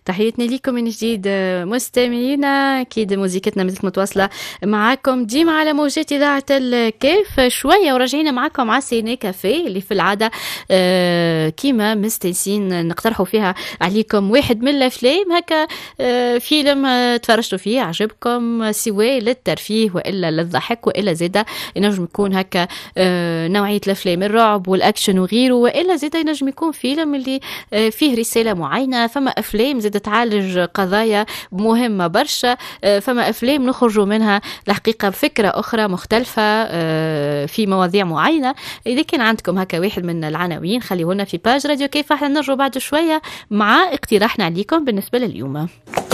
تحياتنا ليكم من جديد مستمعينا. أكيد موزيكتنا مازالت متواصلة معاكم ديما على موجات إذاعة الكيف. شوية وراجعين معاكم على سيني كافيه اللي في العادة كيما مستنسين نقترحوا فيها عليكم واحد من الأفلام هكا، فيلم تفرجتوا فيه عجبكم سواء للترفيه وإلا للضحك وإلا زيادة ينجم يكون هكا نوعية الأفلام الرعب والأكشن وغيره، وإلا زيادة ينجم يكون فيلم اللي فيه رسالة معينة. فما أفلام زيادة تعالج قضايا مهمة برشا، فما أفلام نخرجوا منها الحقيقة بفكرة أخرى مختلفة في مواضيع معينة. إذا كان عندكم هكا واحد من العناوين خليونا في باج راديو كيف، احنا نرجو بعد شوية مع اقتراحنا عليكم بالنسبة لليوم.